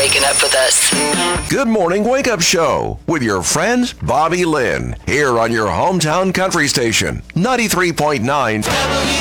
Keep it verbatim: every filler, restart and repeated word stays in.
waking up with us. Good Morning Wake Up Show with your friend Bobby Lynn here on your hometown country station, ninety-three point nine